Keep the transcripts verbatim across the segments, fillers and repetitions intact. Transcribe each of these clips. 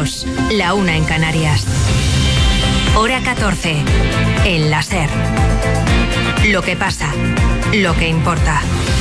dos, la una en Canarias. Hora catorce, en la SER. Lo que pasa, lo que importa.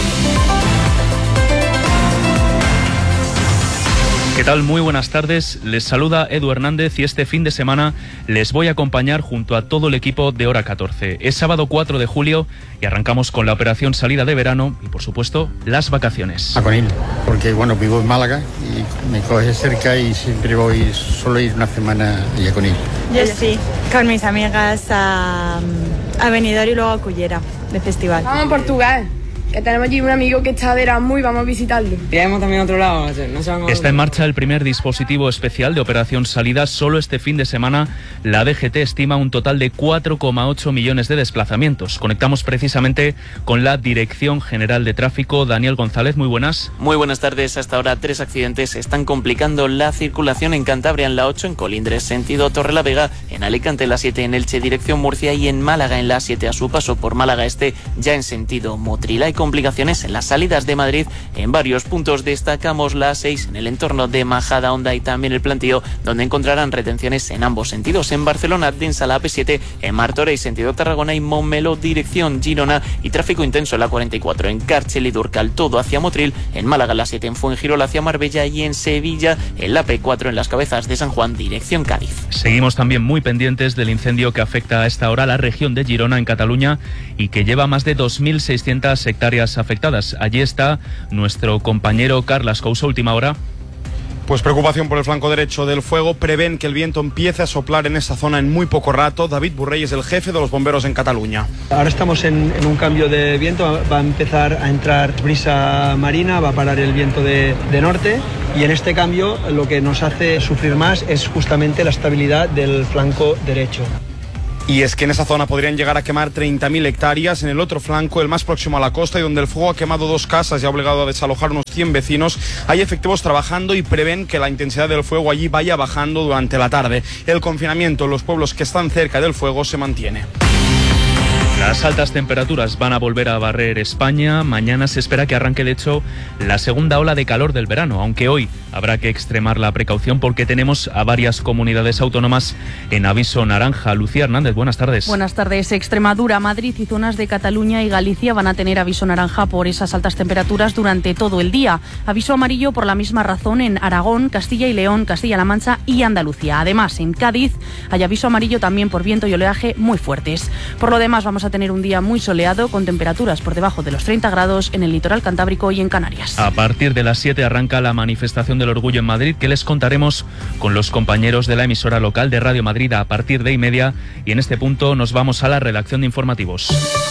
¿Qué tal? Muy buenas tardes. Les saluda Edu Hernández y este fin de semana les voy a acompañar junto a todo el equipo de Hora catorce. Es sábado cuatro de julio y arrancamos con la operación salida de verano y, por supuesto, las vacaciones. A Conil, porque bueno, vivo en Málaga y me coge cerca y siempre voy, solo ir una semana y a Conil. Yo sí, con mis amigas a, a Benidorm y luego a Cullera, de festival. Vamos a Portugal, que tenemos allí un amigo que está de Erasmus y vamos a visitarlo. Iremos también a otro lado. No sabemos. Está en marcha el primer dispositivo especial de operación salida. Solo este fin de semana la D G T estima un total de cuatro coma ocho millones de desplazamientos. Conectamos precisamente con la Dirección General de Tráfico. Daniel González, muy buenas. Muy buenas tardes. Hasta ahora tres accidentes están complicando la circulación en Cantabria en la ocho, en Colindres sentido Torrelavega, en Alicante en la siete, en Elche dirección Murcia y en Málaga en la siete a su paso por Málaga Este ya en sentido Motril. Hay complicaciones en las salidas de Madrid en varios puntos. Destacamos la seis en el entorno de Majadahonda y también el Plantío, donde encontrarán retenciones en ambos sentidos. En Barcelona, densa la A P siete, en Martorell sentido Tarragona y Montmeló dirección Girona, y tráfico intenso en la cuarenta y cuatro en Càrcel y Durcal, todo hacia Motril. En Málaga la siete, en Fuengirola hacia Marbella, y en Sevilla en la P cuatro en las Cabezas de San Juan dirección Cádiz. Seguimos también muy pendientes del incendio que afecta a esta hora a la región de Girona en Cataluña y que lleva más de dos mil seiscientas hectáreas afectadas. Allí está nuestro compañero Carlas Couso. Última hora. Pues preocupación por el flanco derecho del fuego. Prevén que el viento empiece a soplar en esta zona en muy poco rato. David Burrey es el jefe de los bomberos en Cataluña. Ahora estamos en, en un cambio de viento. Va a empezar a entrar brisa marina, va a parar el viento de, de norte, y en este cambio lo que nos hace sufrir más es justamente la estabilidad del flanco derecho. Y es que en esa zona podrían llegar a quemar treinta mil hectáreas. En el otro flanco, el más próximo a la costa, y donde el fuego ha quemado dos casas y ha obligado a desalojar unos cien vecinos, hay efectivos trabajando y prevén que la intensidad del fuego allí vaya bajando durante la tarde. El confinamiento en los pueblos que están cerca del fuego se mantiene. Las altas temperaturas van a volver a barrer España. Mañana se espera que arranque, de hecho, la segunda ola de calor del verano, aunque hoy habrá que extremar la precaución porque tenemos a varias comunidades autónomas en aviso naranja. Lucía Hernández, buenas tardes. Buenas tardes. Extremadura, Madrid y zonas de Cataluña y Galicia van a tener aviso naranja por esas altas temperaturas durante todo el día. Aviso amarillo por la misma razón en Aragón, Castilla y León, Castilla-La Mancha y Andalucía. Además, en Cádiz hay aviso amarillo también por viento y oleaje muy fuertes. Por lo demás, vamos a tener un día muy soleado con temperaturas por debajo de los treinta grados en el litoral cantábrico y en Canarias. A partir de las siete arranca la manifestación del orgullo en Madrid, que les contaremos con los compañeros de la emisora local de Radio Madrid a partir de y media, y en este punto nos vamos a la redacción de informativos.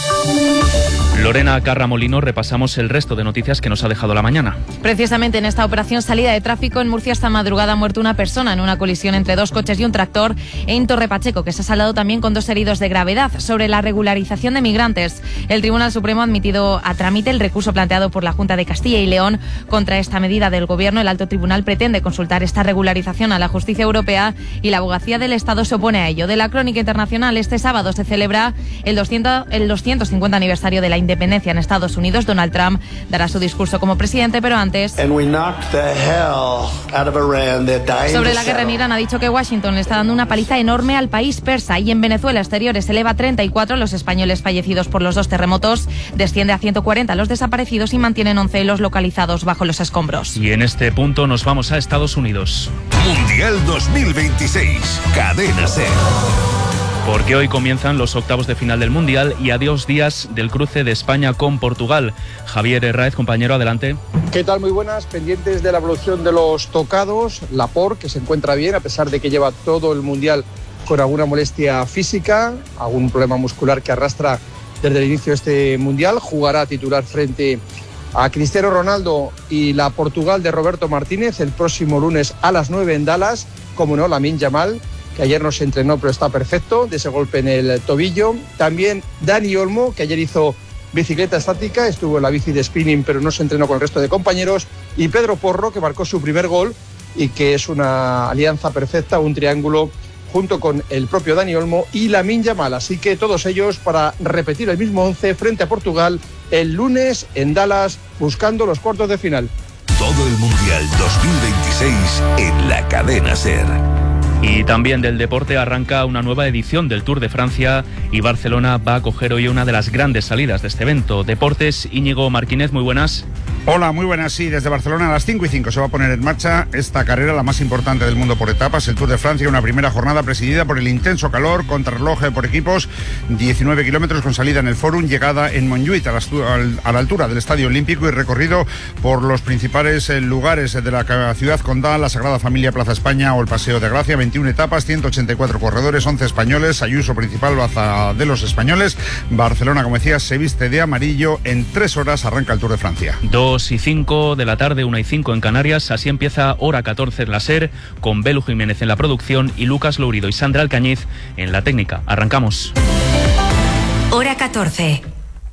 Lorena Carramolino, repasamos el resto de noticias que nos ha dejado la mañana. Precisamente en esta operación salida de tráfico en Murcia esta madrugada ha muerto una persona en una colisión entre dos coches y un tractor en Torre Pacheco, que se ha saldado también con dos heridos de gravedad. Sobre la regularización de migrantes, el Tribunal Supremo ha admitido a trámite el recurso planteado por la Junta de Castilla y León contra esta medida del Gobierno. El Alto Tribunal pretende consultar esta regularización a la justicia europea y la Abogacía del Estado se opone a ello. De la crónica internacional, este sábado se celebra el, doscientos, el doscientos cincuenta aniversario de la independencia en Estados Unidos. Donald Trump dará su discurso como presidente, pero antes, sobre la guerra en Irán, ha dicho que Washington le está dando una paliza enorme al país persa. Y en Venezuela, exteriores eleva a treinta y cuatro los españoles fallecidos por los dos terremotos, desciende a ciento cuarenta los desaparecidos y mantienen once los localizados bajo los escombros. Y en este punto nos vamos a Estados Unidos. Mundial dos mil veintiséis, Cadena SER. Porque hoy comienzan los octavos de final del Mundial y a dos días del cruce de España con Portugal. Javier Herráez, compañero, adelante. ¿Qué tal? Muy buenas. Pendientes de la evolución de los tocados. Laporte, que se encuentra bien, a pesar de que lleva todo el Mundial con alguna molestia física, algún problema muscular que arrastra desde el inicio de este Mundial. Jugará titular frente a Cristiano Ronaldo y la Portugal de Roberto Martínez el próximo lunes a las nueve en Dallas. Como no, Lamine Yamal, que ayer no se entrenó pero está perfecto de ese golpe en el tobillo. También Dani Olmo, que ayer hizo bicicleta estática, estuvo en la bici de spinning pero no se entrenó con el resto de compañeros. Y Pedro Porro, que marcó su primer gol y que es una alianza perfecta, un triángulo junto con el propio Dani Olmo y Lamine Yamal. Así que todos ellos para repetir el mismo once frente a Portugal el lunes en Dallas, buscando los cuartos de final. Todo el Mundial dos mil veintiséis veintiséis en la cadena SER. Y también del deporte arranca una nueva edición del Tour de Francia y Barcelona va a acoger hoy una de las grandes salidas de este evento. Deportes, Íñigo Martínez, muy buenas. Hola, muy buenas. Sí, desde Barcelona a las cinco y cinco se va a poner en marcha esta carrera, la más importante del mundo por etapas, el Tour de Francia, una primera jornada presidida por el intenso calor, contrarreloj por equipos, diecinueve kilómetros con salida en el Fórum, llegada en Montjuïc, a la, a la altura del Estadio Olímpico, y recorrido por los principales lugares de la ciudad condal, la Sagrada Familia, Plaza España o el Paseo de Gracia. veintiuna etapas, ciento ochenta y cuatro corredores, once españoles, Ayuso principal, baza de los españoles. Barcelona, como decía, se viste de amarillo. En tres horas arranca el Tour de Francia. dos y cinco de la tarde, una y cinco en Canarias. Así empieza Hora catorce en la SER, con Belu Jiménez en la producción y Lucas Lourido y Sandra Alcañiz en la técnica. Arrancamos. Hora catorce.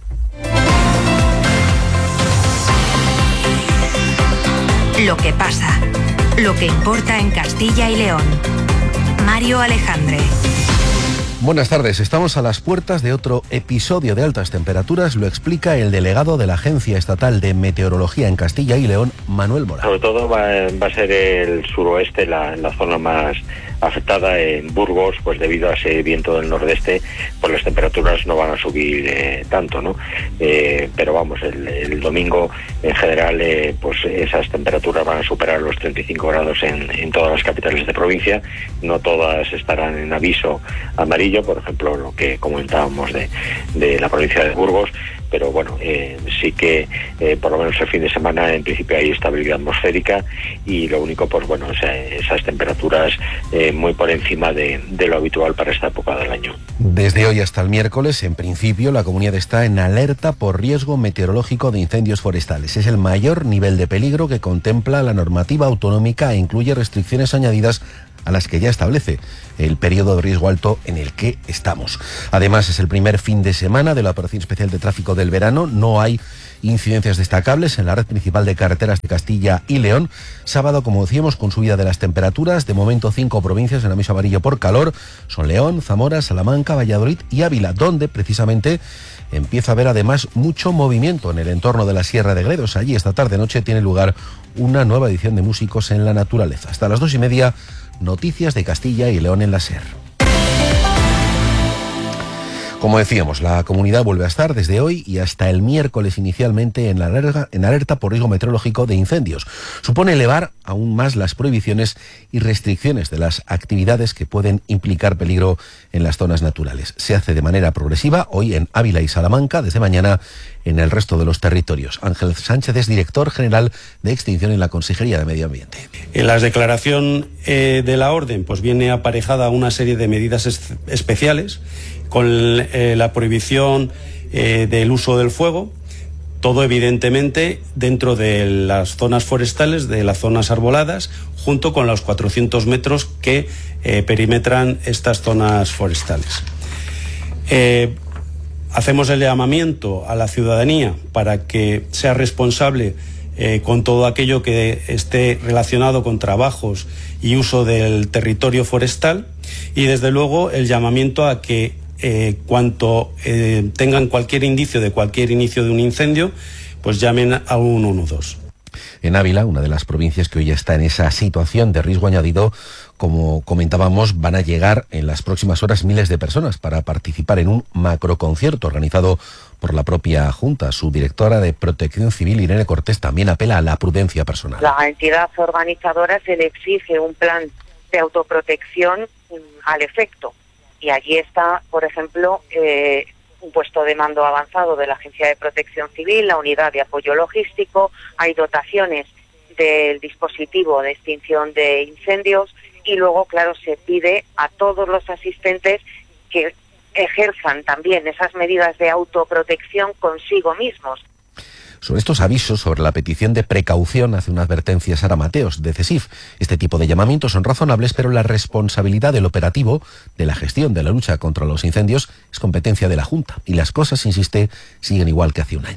Lo que pasa, lo que importa en Castilla y León. Mario Alejandre. Buenas tardes, estamos a las puertas de otro episodio de altas temperaturas, lo explica el delegado de la Agencia Estatal de Meteorología en Castilla y León, Manuel Mora. Sobre todo va, va a ser el suroeste la, la zona más afectada. En Burgos, pues debido a ese viento del nordeste, pues las temperaturas no van a subir eh, tanto, ¿no? Eh, pero vamos, el, el domingo en general, eh, pues esas temperaturas van a superar los treinta y cinco grados en, en todas las capitales de provincia. No todas estarán en aviso amarillo, por ejemplo, lo que comentábamos de, de la provincia de Burgos, pero bueno, eh, sí que eh, por lo menos el fin de semana en principio hay estabilidad atmosférica, y lo único, pues bueno, o sea, esas temperaturas eh, muy por encima de, de lo habitual para esta época del año. Desde hoy hasta el miércoles, en principio, la comunidad está en alerta por riesgo meteorológico de incendios forestales. Es el mayor nivel de peligro que contempla la normativa autonómica e incluye restricciones añadidas a las que ya establece el periodo de riesgo alto en el que estamos. Además, es el primer fin de semana de la Operación Especial de Tráfico del verano. No hay incidencias destacables en la red principal de carreteras de Castilla y León. Sábado, como decíamos, con subida de las temperaturas. De momento, cinco provincias en aviso amarillo por calor. Son León, Zamora, Salamanca, Valladolid y Ávila, donde precisamente empieza a haber además mucho movimiento en el entorno de la Sierra de Gredos. Allí esta tarde-noche tiene lugar una nueva edición de Músicos en la Naturaleza. Hasta las dos y media, noticias de Castilla y León en la SER. Como decíamos, la comunidad vuelve a estar desde hoy y hasta el miércoles inicialmente en, la alerta, en alerta por riesgo meteorológico de incendios. Supone elevar aún más las prohibiciones y restricciones de las actividades que pueden implicar peligro en las zonas naturales. Se hace de manera progresiva hoy en Ávila y Salamanca, desde mañana en el resto de los territorios. Ángel Sánchez es director general de Extinción en la Consejería de Medio Ambiente. En la declaración eh, de la orden, pues viene aparejada una serie de medidas es- especiales con eh, la prohibición eh, del uso del fuego, todo evidentemente dentro de las zonas forestales, de las zonas arboladas, junto con los cuatrocientos metros que eh, perimetran estas zonas forestales. Eh, hacemos el llamamiento a la ciudadanía para que sea responsable eh, con todo aquello que esté relacionado con trabajos y uso del territorio forestal, y desde luego el llamamiento a que Eh, cuanto eh, tengan cualquier indicio de cualquier inicio de un incendio, pues llamen a un uno dos. En Ávila, una de las provincias que hoy está en esa situación de riesgo añadido, como comentábamos, van a llegar en las próximas horas miles de personas para participar en un macroconcierto organizado por la propia Junta. Su directora de Protección Civil, Irene Cortés, también apela a la prudencia personal. La entidad organizadora se le exige un plan de autoprotección al efecto. Y allí está, por ejemplo, eh, un puesto de mando avanzado de la Agencia de Protección Civil, la unidad de apoyo logístico, hay dotaciones del dispositivo de extinción de incendios, y luego, claro, se pide a todos los asistentes que ejerzan también esas medidas de autoprotección consigo mismos. Sobre estos avisos, sobre la petición de precaución, hace una advertencia Sara Mateos, de CESIF. Este tipo de llamamientos son razonables, pero la responsabilidad del operativo, de la gestión de la lucha contra los incendios, es competencia de la Junta. Y las cosas, insiste, siguen igual que hace un año.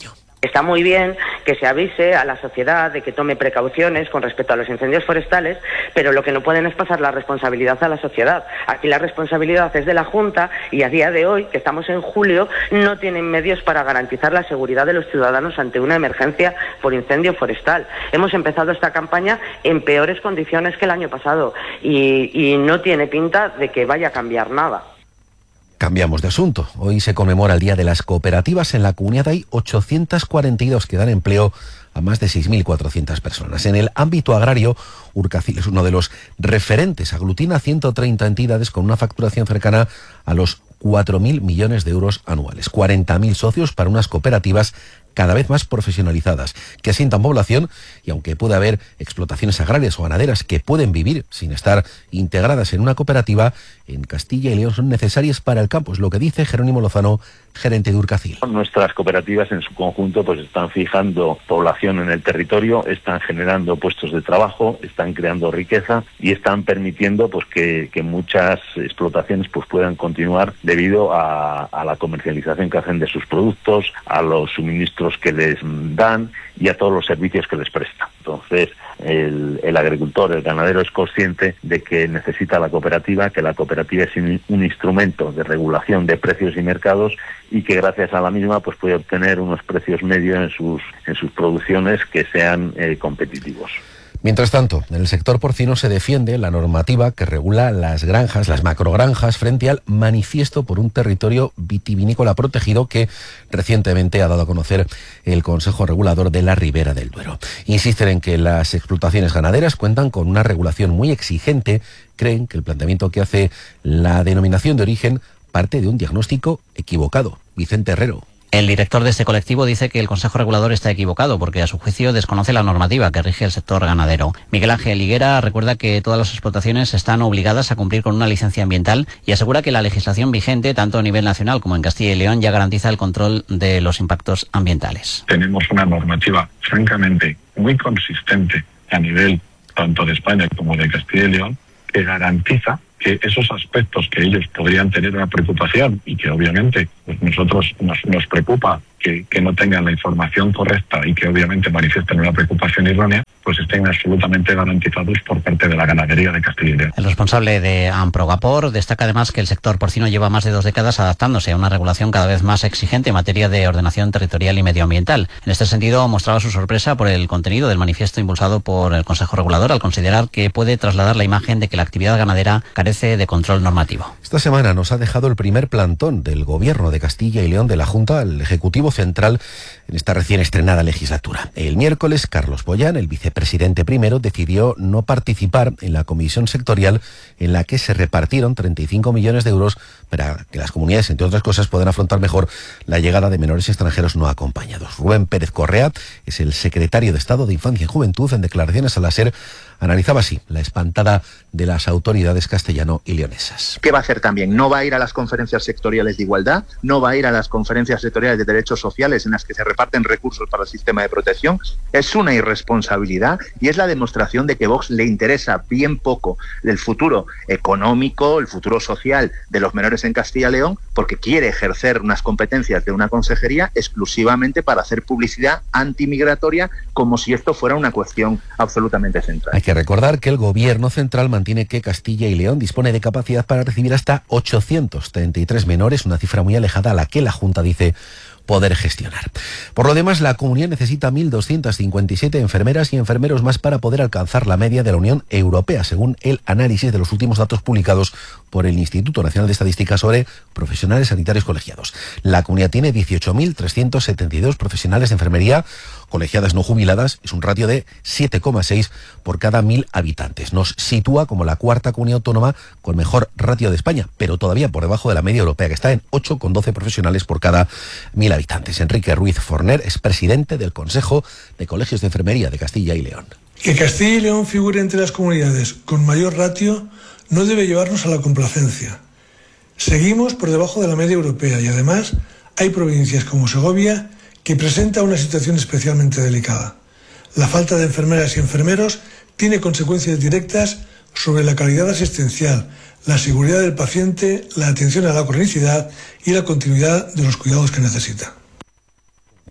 Está muy bien que se avise a la sociedad de que tome precauciones con respecto a los incendios forestales, pero lo que no pueden es pasar la responsabilidad a la sociedad. Aquí la responsabilidad es de la Junta y a día de hoy, que estamos en julio, no tienen medios para garantizar la seguridad de los ciudadanos ante una emergencia por incendio forestal. Hemos empezado esta campaña en peores condiciones que el año pasado y, y no tiene pinta de que vaya a cambiar nada. Cambiamos de asunto. Hoy se conmemora el Día de las Cooperativas. En la comunidad hay ochocientas cuarenta y dos que dan empleo a más de seis mil cuatrocientas personas. En el ámbito agrario, Urcacil es uno de los referentes. Aglutina ciento treinta entidades con una facturación cercana a los cuatro mil millones de euros anuales. cuarenta mil socios para unas cooperativas cada vez más profesionalizadas, que asientan población y aunque puede haber explotaciones agrarias o ganaderas que pueden vivir sin estar integradas en una cooperativa, en Castilla y León son necesarias para el campo, es lo que dice Jerónimo Lozano, gerente de Urcacil. Nuestras cooperativas en su conjunto pues están fijando población en el territorio, están generando puestos de trabajo, están creando riqueza y están permitiendo pues que, que muchas explotaciones pues puedan continuar debido a, a la comercialización que hacen de sus productos, a los suministros que les dan y a todos los servicios que les prestan. Entonces, el, el agricultor, el ganadero es consciente de que necesita la cooperativa, que la cooperativa es un, un instrumento de regulación de precios y mercados y que gracias a la misma pues puede obtener unos precios medios en sus, en sus producciones que sean eh, competitivos. Mientras tanto, en el sector porcino se defiende la normativa que regula las granjas, las macrogranjas, frente al manifiesto por un territorio vitivinícola protegido que recientemente ha dado a conocer el Consejo Regulador de la Ribera del Duero. Insisten en que las explotaciones ganaderas cuentan con una regulación muy exigente. Creen que el planteamiento que hace la denominación de origen parte de un diagnóstico equivocado. Vicente Herrero. El director de este colectivo dice que el Consejo Regulador está equivocado porque a su juicio desconoce la normativa que rige el sector ganadero. Miguel Ángel Higuera recuerda que todas las explotaciones están obligadas a cumplir con una licencia ambiental y asegura que la legislación vigente, tanto a nivel nacional como en Castilla y León, ya garantiza el control de los impactos ambientales. Tenemos una normativa francamente muy consistente a nivel tanto de España como de Castilla y León que garantiza que esos aspectos que ellos podrían tener una preocupación y que obviamente pues nosotros nos, nos preocupa que, que no tengan la información correcta y que obviamente manifiesten una preocupación errónea, pues estén absolutamente garantizados por parte de la ganadería de Castilla y León. El responsable de Amprogapor destaca además que el sector porcino lleva más de dos décadas adaptándose a una regulación cada vez más exigente en materia de ordenación territorial y medioambiental. En este sentido, mostraba su sorpresa por el contenido del manifiesto impulsado por el Consejo Regulador al considerar que puede trasladar la imagen de que la actividad ganadera carece de control normativo. Esta semana nos ha dejado el primer plantón del Gobierno de Castilla y León de la Junta al Ejecutivo Central en esta recién estrenada legislatura. El miércoles, Carlos Boyán, el vicepresidente primero, decidió no participar en la comisión sectorial en la que se repartieron treinta y cinco millones de euros para que las comunidades, entre otras cosas, puedan afrontar mejor la llegada de menores extranjeros no acompañados. Rubén Pérez Correa es el secretario de Estado de Infancia y Juventud. En declaraciones a la SER analizaba así la espantada de las autoridades castellano y leonesas. ¿Qué va a hacer también? No va a ir a las conferencias sectoriales de igualdad, no va a ir a las conferencias sectoriales de derechos sociales en las que se reparten recursos para el sistema de protección. Es una irresponsabilidad y es la demostración de que Vox le interesa bien poco el futuro económico, el futuro social de los menores en Castilla y León, porque quiere ejercer unas competencias de una consejería exclusivamente para hacer publicidad antimigratoria como si esto fuera una cuestión absolutamente central. Hay que recordar que el Gobierno central mantiene que Castilla y León dispone de capacidad para recibir hasta ochocientos treinta y tres menores, una cifra muy alejada a la que la Junta dice poder gestionar. Por lo demás, la comunidad necesita mil doscientas cincuenta y siete enfermeras y enfermeros más para poder alcanzar la media de la Unión Europea, según el análisis de los últimos datos publicados por el Instituto Nacional de Estadística sobre profesionales sanitarios colegiados. La comunidad tiene dieciocho mil trescientos setenta y dos profesionales de enfermería colegiadas no jubiladas, es un ratio de siete coma seis por cada mil habitantes. Nos sitúa como la cuarta comunidad autónoma con mejor ratio de España, pero todavía por debajo de la media europea, que está en ocho coma doce profesionales por cada mil habitantes. Enrique Ruiz Forner es presidente del Consejo de Colegios de Enfermería de Castilla y León. Que Castilla y León figure entre las comunidades con mayor ratio no debe llevarnos a la complacencia. Seguimos por debajo de la media europea y además hay provincias como Segovia que presenta una situación especialmente delicada. La falta de enfermeras y enfermeros tiene consecuencias directas sobre la calidad asistencial, la seguridad del paciente, la atención a la cronicidad y la continuidad de los cuidados que necesita.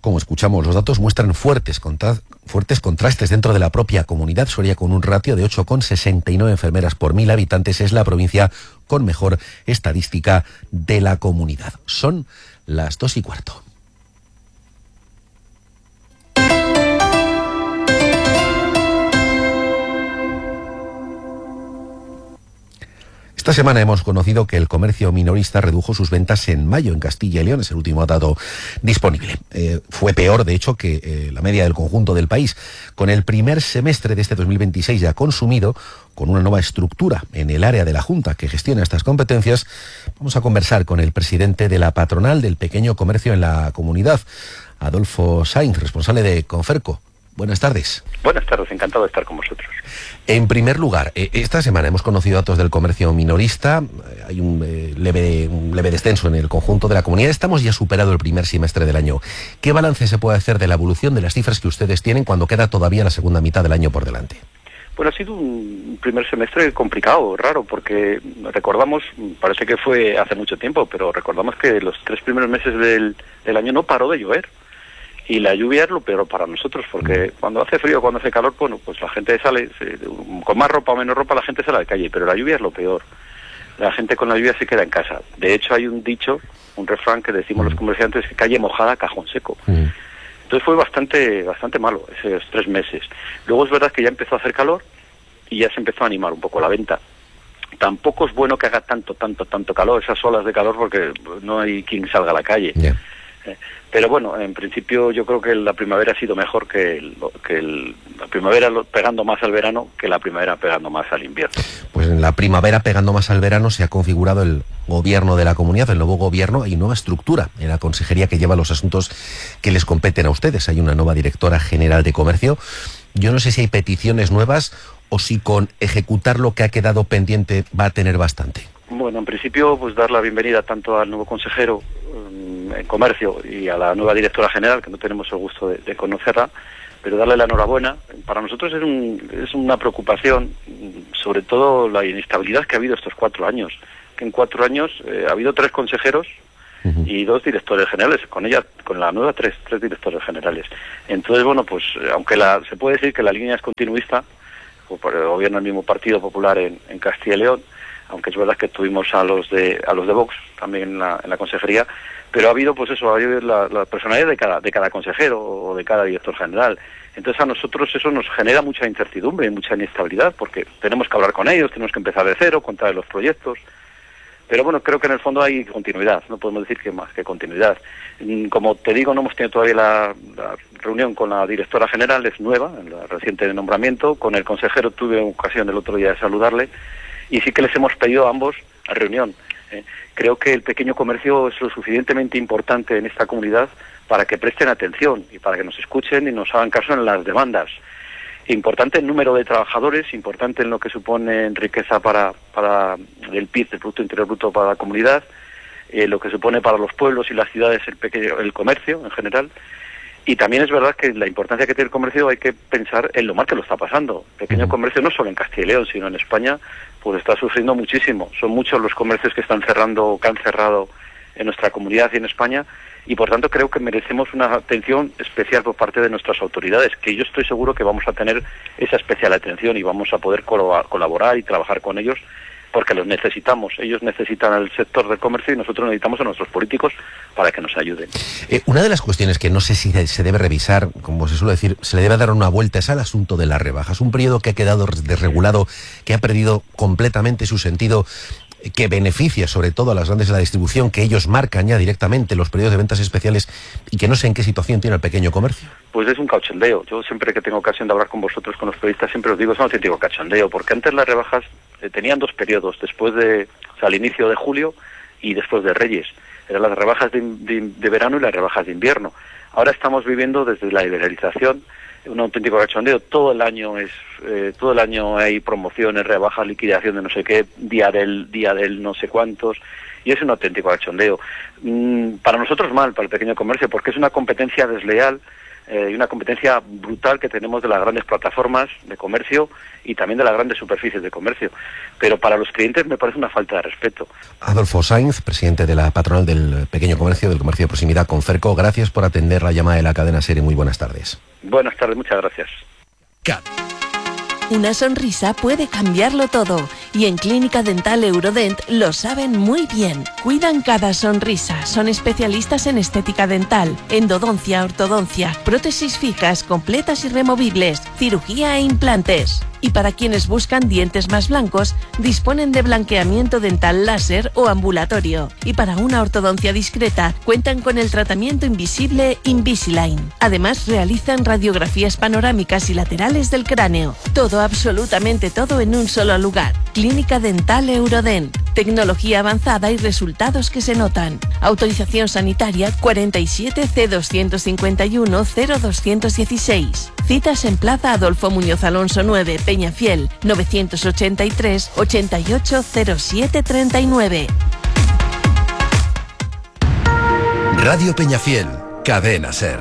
como escuchamos, los datos muestran fuertes, contra fuertes contrastes dentro de la propia comunidad. Soria, con un ratio de ocho coma sesenta y nueve enfermeras por mil habitantes, es la provincia con mejor estadística de la comunidad. Son las dos y cuarto. Esta semana hemos conocido que el comercio minorista redujo sus ventas en mayo en Castilla y León, es el último dato disponible. Eh, fue peor, de hecho, que eh, la media del conjunto del país. Con el primer semestre de este dos mil veintiséis ya consumido, con una nueva estructura en el área de la Junta que gestiona estas competencias, vamos a conversar con el presidente de la patronal del pequeño comercio en la comunidad, Adolfo Sainz, responsable de Conferco. Buenas tardes. Buenas tardes, encantado de estar con vosotros. En primer lugar, esta semana hemos conocido datos del comercio minorista, hay un, eh, leve, un leve descenso en el conjunto de la comunidad, estamos ya superado el primer semestre del año. ¿Qué balance se puede hacer de la evolución de las cifras que ustedes tienen cuando queda todavía la segunda mitad del año por delante? Bueno, ha sido un primer semestre complicado, raro, porque recordamos, parece que fue hace mucho tiempo, pero recordamos que los tres primeros meses del, del año no paró de llover. Y la lluvia es lo peor para nosotros, porque cuando hace frío, cuando hace calor, bueno, pues la gente sale, se, con más ropa o menos ropa la gente sale a la calle, pero la lluvia es lo peor. La gente con la lluvia se queda en casa. De hecho, hay un dicho, un refrán que decimos los comerciantes, que calle mojada, cajón seco. Entonces fue bastante bastante malo esos tres meses. Luego es verdad que ya empezó a hacer calor y ya se empezó a animar un poco la venta. Tampoco es bueno que haga tanto, tanto, tanto calor, esas olas de calor, porque no hay quien salga a la calle. Yeah. Pero bueno, en principio yo creo que la primavera ha sido mejor que, el, que el, la primavera pegando más al verano que la primavera pegando más al invierno. Pues en la primavera pegando más al verano se ha configurado el gobierno de la comunidad, el nuevo gobierno, y nueva estructura en la consejería que lleva los asuntos que les competen a ustedes. Hay una nueva directora general de comercio. Yo no sé si hay peticiones nuevas o si con ejecutar lo que ha quedado pendiente va a tener bastante. Bueno, en principio, pues dar la bienvenida tanto al nuevo consejero um, en comercio y a la nueva directora general, que no tenemos el gusto de, de conocerla, pero darle la enhorabuena. Para nosotros es, un, es una preocupación, sobre todo la inestabilidad que ha habido estos cuatro años. Que en cuatro años eh, ha habido tres consejeros uh-huh. y dos directores generales, con ella, con la nueva tres, tres directores generales. Entonces, bueno, pues aunque la, se puede decir que la línea es continuista, o por el gobierno del mismo Partido Popular en, en Castilla y León, aunque es verdad que tuvimos a los de a los de Vox también en la, en la consejería, pero ha habido pues eso, ha habido la, la personalidad de cada de cada consejero o de cada director general. Entonces a nosotros eso nos genera mucha incertidumbre y mucha inestabilidad, porque tenemos que hablar con ellos, tenemos que empezar de cero, contar los proyectos. Pero bueno, creo que en el fondo hay continuidad, no podemos decir que más que continuidad. Como te digo, no hemos tenido todavía la, la reunión con la directora general, es nueva, en la reciente nombramiento. Con el consejero tuve ocasión el otro día de saludarle, y sí que les hemos pedido a ambos a reunión. Eh, creo que el pequeño comercio es lo suficientemente importante en esta comunidad para que presten atención y para que nos escuchen y nos hagan caso en las demandas. Importante el número de trabajadores, importante en lo que supone en riqueza para, para el P I B, el Producto Interior Bruto para la comunidad, eh, lo que supone para los pueblos y las ciudades el, pequeño, el comercio en general. Y también es verdad que la importancia que tiene el comercio hay que pensar en lo mal que lo está pasando. El pequeño comercio no solo en Castilla y León, sino en España, pues está sufriendo muchísimo. Son muchos los comercios que están cerrando o que han cerrado en nuestra comunidad y en España, y por tanto creo que merecemos una atención especial por parte de nuestras autoridades, que yo estoy seguro que vamos a tener esa especial atención y vamos a poder colaborar y trabajar con ellos, porque los necesitamos. Ellos necesitan al sector del comercio y nosotros necesitamos a nuestros políticos para que nos ayuden. Eh, una de las cuestiones que no sé si se debe revisar, como se suele decir, se le debe dar una vuelta, es al asunto de las rebajas. Un periodo que ha quedado desregulado, que ha perdido completamente su sentido, que beneficia sobre todo a las grandes de la distribución, que ellos marcan ya directamente los periodos de ventas especiales, y que no sé en qué situación tiene el pequeño comercio. Pues es un cachondeo. Yo siempre que tengo ocasión de hablar con vosotros, con los periodistas, siempre os digo, es un auténtico cachondeo, porque antes las rebajas eh, tenían dos periodos, después de, o sea, al inicio de julio y después de Reyes. Eran las rebajas de, de, de verano y las rebajas de invierno. Ahora estamos viviendo desde la liberalización un auténtico cachondeo. Todo el año es eh, todo el año hay promociones, rebajas, liquidación de no sé qué, día del día del no sé cuántos, y es un auténtico cachondeo. Mm, para nosotros mal, para el pequeño comercio, porque es una competencia desleal eh, y una competencia brutal que tenemos de las grandes plataformas de comercio y también de las grandes superficies de comercio. Pero para los clientes me parece una falta de respeto. Adolfo Sainz, presidente de la patronal del pequeño comercio, del comercio de proximidad Conferco, gracias por atender la llamada de la cadena SER. Muy buenas tardes. Buenas tardes, muchas gracias. Una sonrisa puede cambiarlo todo y en Clínica Dental Eurodent lo saben muy bien. Cuidan cada sonrisa, son especialistas en estética dental, endodoncia, ortodoncia, prótesis fijas, completas y removibles, cirugía e implantes. Y para quienes buscan dientes más blancos, disponen de blanqueamiento dental láser o ambulatorio. Y para una ortodoncia discreta, cuentan con el tratamiento invisible Invisalign. Además, realizan radiografías panorámicas y laterales del cráneo. Todo, absolutamente todo en un solo lugar. Clínica Dental Eurodent. Tecnología avanzada y resultados que se notan. Autorización sanitaria cuarenta y siete C doscientos cincuenta y uno cero doscientos dieciséis. Citas en Plaza Adolfo Muñoz Alonso nueve, Peñafiel, novecientos ochenta y tres ochenta y ocho cero siete treinta y nueve. Radio Peñafiel, Cadena SER.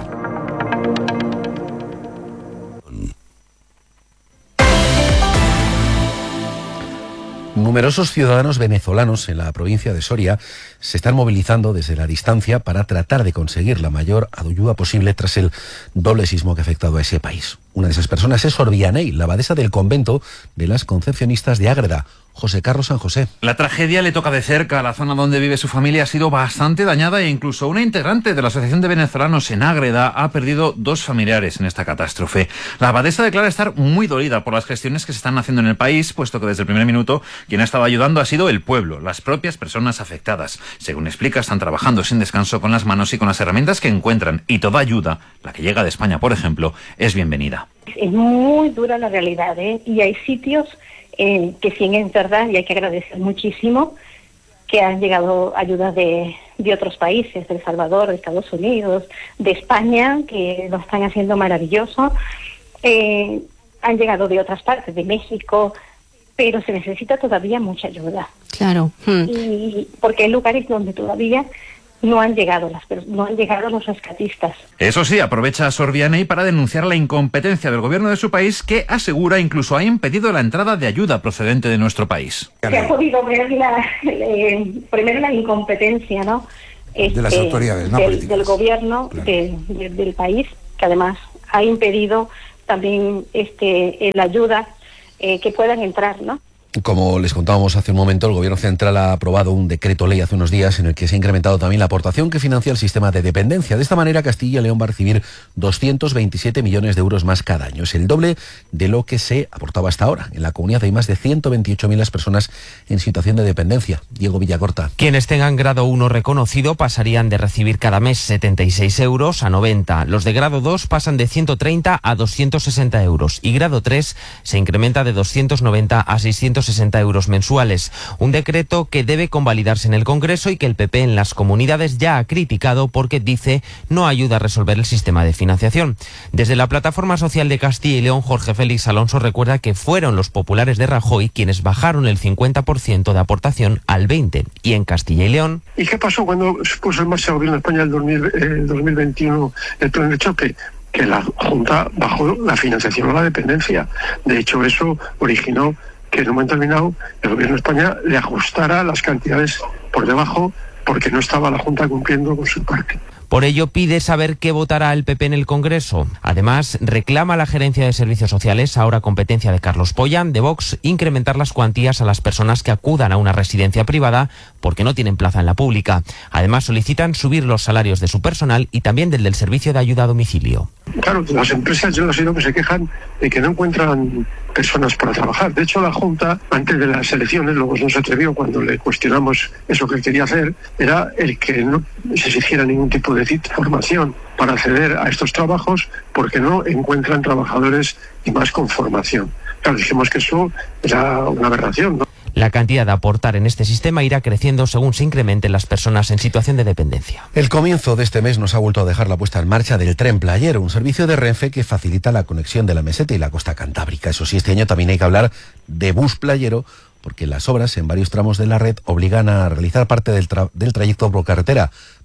Numerosos ciudadanos venezolanos en la provincia de Soria se están movilizando desde la distancia para tratar de conseguir la mayor ayuda posible tras el doble sismo que ha afectado a ese país. Una de esas personas es Sor Vianey, la abadesa del convento de las Concepcionistas de Ágreda. José Carlos San José. La tragedia le toca de cerca. La zona donde vive su familia ha sido bastante dañada e incluso una integrante de la Asociación de Venezolanos en Ágreda ha perdido dos familiares en esta catástrofe. La abadesa declara estar muy dolida por las gestiones que se están haciendo en el país, puesto que desde el primer minuto quien ha estado ayudando ha sido el pueblo, las propias personas afectadas. Según explica, están trabajando sin descanso con las manos y con las herramientas que encuentran, y toda ayuda, la que llega de España, por ejemplo, es bienvenida. Es muy dura la realidad, ¿eh? Y hay sitios eh, que sí es verdad, y hay que agradecer muchísimo, que han llegado ayudas de, de otros países, de El Salvador, de Estados Unidos, de España, que lo están haciendo maravilloso. Eh, han llegado de otras partes, de México, pero se necesita todavía mucha ayuda. Claro. Hmm. Y porque hay lugares donde todavía no han llegado las no han llegado los rescatistas. Eso sí, aprovecha a Sor Vianey para denunciar la incompetencia del gobierno de su país, que asegura incluso ha impedido la entrada de ayuda procedente de nuestro país. Se ha podido ver la, eh, primero la incompetencia, ¿no? Este, de las autoridades, ¿no? del, del gobierno, claro. de, de, del país, que además ha impedido también este la ayuda eh, que puedan entrar, ¿no? Como les contábamos hace un momento, el Gobierno Central ha aprobado un decreto ley hace unos días en el que se ha incrementado también la aportación que financia el sistema de dependencia. De esta manera, Castilla y León va a recibir doscientos veintisiete millones de euros más cada año. Es el doble de lo que se aportaba hasta ahora. En la comunidad hay más de ciento veintiocho mil las personas en situación de dependencia. Diego Villacorta. Quienes tengan grado uno reconocido pasarían de recibir cada mes setenta y seis euros a noventa. Los de grado dos pasan de ciento treinta a doscientos sesenta euros. Y grado tres se incrementa de doscientos noventa a seiscientos sesenta euros mensuales. Un decreto que debe convalidarse en el Congreso y que el P P en las comunidades ya ha criticado porque dice no ayuda a resolver el sistema de financiación. Desde la Plataforma Social de Castilla y León, Jorge Félix Alonso recuerda que fueron los populares de Rajoy quienes bajaron el cincuenta por ciento de aportación al veinte por ciento. Y en Castilla y León... ¿Y qué pasó cuando se puso en marcha el Gobierno de España el dos mil, eh, dos mil veintiuno el plan de choque? Que la Junta bajó la financiación a la dependencia. De hecho, eso originó que en un momento determinado el Gobierno de España le ajustara las cantidades por debajo porque no estaba la Junta cumpliendo con su parte. Por ello pide saber qué votará el P P en el Congreso. Además, reclama a la Gerencia de Servicios Sociales, ahora competencia de Carlos Pollán, de Vox, incrementar las cuantías a las personas que acudan a una residencia privada porque no tienen plaza en la pública. Además, solicitan subir los salarios de su personal y también del del servicio de ayuda a domicilio. Claro, las empresas yo no sé lo que se quejan de que no encuentran personas para trabajar. De hecho, la Junta, antes de las elecciones, luego no se atrevió cuando le cuestionamos eso que quería hacer, era el que no se hiciera ningún tipo de formación para acceder a estos trabajos porque no encuentran trabajadores y más con formación. Claro, dijimos que eso era una aberración, ¿no? La cantidad de aportar en este sistema irá creciendo según se incrementen las personas en situación de dependencia. El comienzo de este mes nos ha vuelto a dejar la puesta en marcha del Tren Playero, un servicio de Renfe que facilita la conexión de la Meseta y la costa cantábrica. Eso sí, este año también hay que hablar de bus playero, porque las obras en varios tramos de la red obligan a realizar parte del, tra- del trayecto por carretera.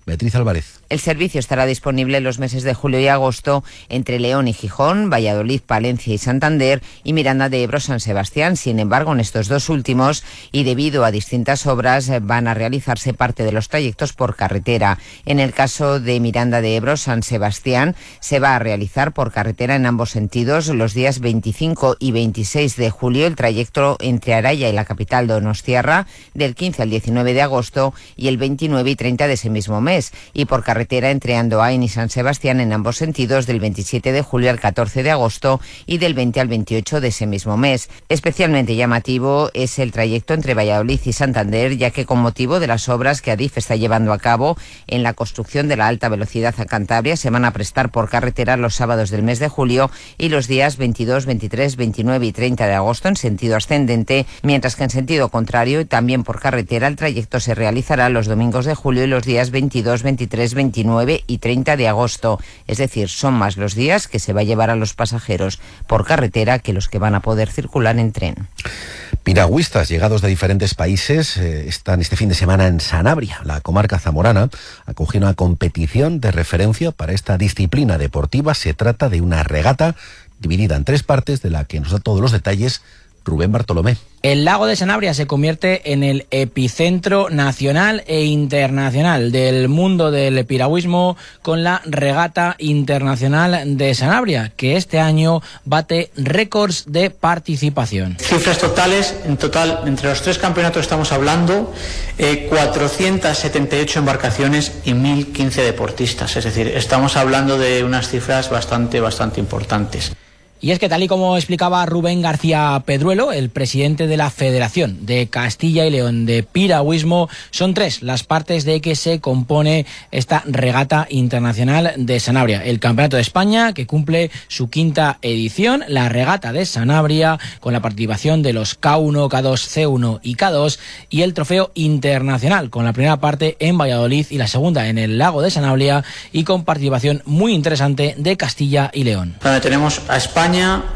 Beatriz Álvarez. El servicio estará disponible en los meses de julio y agosto entre León y Gijón, Valladolid, Palencia y Santander y Miranda de Ebro, San Sebastián. Sin embargo, en estos dos últimos y debido a distintas obras van a realizarse parte de los trayectos por carretera. En el caso de Miranda de Ebro, San Sebastián, se va a realizar por carretera en ambos sentidos los días veinticinco y veintiséis de julio, el trayecto entre Araya y la capital donostiarra del quince al diecinueve de agosto y el veintinueve y treinta de ese mismo mes, y por carretera entre Andoain y San Sebastián en ambos sentidos del veintisiete de julio al catorce de agosto y del veinte al veintiocho de ese mismo mes. Especialmente llamativo es el trayecto entre Valladolid y Santander, ya que con motivo de las obras que Adif está llevando a cabo en la construcción de la alta velocidad a Cantabria, se van a prestar por carretera los sábados del mes de julio y los días veintidós, veintitrés, veintinueve y treinta de agosto en sentido ascendente, mientras que en sentido contrario y también por carretera el trayecto se realizará los domingos de julio y los días veintidós, veintitrés, veintinueve y treinta de agosto. Es decir, son más los días que se va a llevar a los pasajeros por carretera que los que van a poder circular en tren. Piragüistas llegados de diferentes países eh, están este fin de semana en Sanabria. La comarca zamorana acogió una competición de referencia para esta disciplina deportiva. Se trata de una regata dividida en tres partes, de la que nos da todos los detalles Rubén Bartolomé. El lago de Sanabria se convierte en el epicentro nacional e internacional del mundo del piragüismo con la Regata Internacional de Sanabria, que este año bate récords de participación. Cifras totales, en total, entre los tres campeonatos estamos hablando, eh, cuatrocientas setenta y ocho embarcaciones y mil quince deportistas. Es decir, estamos hablando de unas cifras bastante, bastante importantes. Y es que, tal y como explicaba Rubén García Pedruelo, el presidente de la Federación de Castilla y León de Piragüismo, son tres las partes de que se compone esta Regata Internacional de Sanabria. El Campeonato de España, que cumple su quinta edición, la Regata de Sanabria, con la participación de los K uno, K dos, C uno y K dos, y el Trofeo Internacional, con la primera parte en Valladolid y la segunda en el Lago de Sanabria, y con participación muy interesante de Castilla y León. Donde tenemos a España,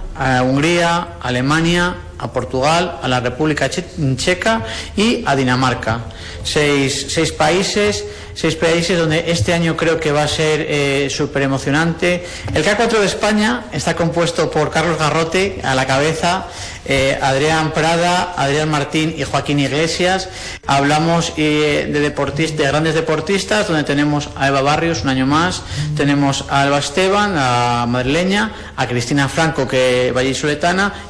a Hungría, a Alemania, a Portugal, a la República Checa y a Dinamarca. Seis, seis países, seis países donde este año creo que va a ser eh, súper emocionante. El K cuatro de España está compuesto por Carlos Garrote a la cabeza, eh, Adrián Prada, Adrián Martín y Joaquín Iglesias. Hablamos eh, de deportistas, de grandes deportistas, donde tenemos a Eva Barrios un año más, tenemos a Alba Esteban, a madrileña, a Cristina Franco, que vallisoletana,